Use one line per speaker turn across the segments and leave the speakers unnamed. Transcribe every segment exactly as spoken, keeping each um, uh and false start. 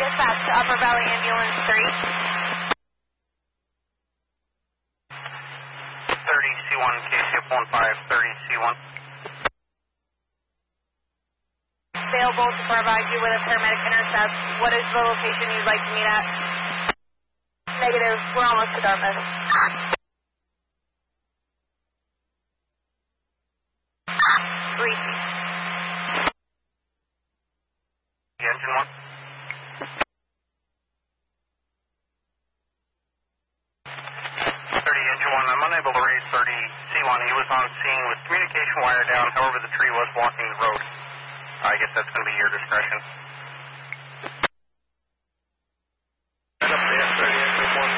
Dispatch to Upper Valley Ambulance three.
thirty C one, K C F one five, thirty C one.
Available to provide you with a paramedic intercept. What is the location you'd like to meet at? Negative. We're almost to Dartmouth. Three.
Engine one. thirty engine one. I'm unable to raise thirty C one. He was on scene with communication wire down. However, the tree was blocking the road. I guess that's going to be your discretion.
Right up there, thirty engine one.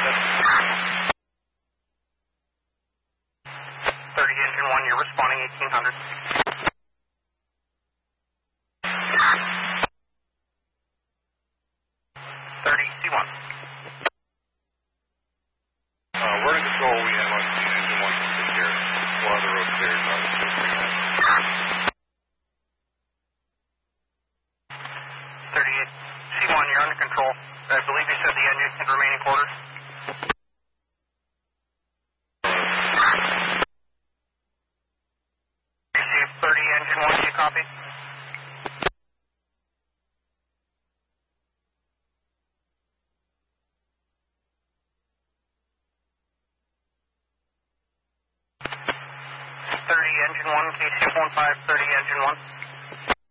thirty engine one. You're responding eighteen hundred. thirty C one.
Uh, we're in control. We have on scene engine one to take care of it. While the road clears, not the
thirty-eight C one, you're under control. I believe you said the engine can remain in quarters. Receive thirty engine one, do you copy? thirty engine one, K C F one five, thirty engine one.